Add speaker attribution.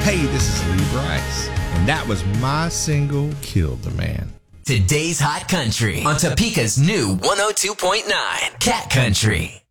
Speaker 1: Hey, this is Lee Bryce, and that was my single, Killed the Man.
Speaker 2: Today's Hot Country on Topeka's new 102.9 Cat Country.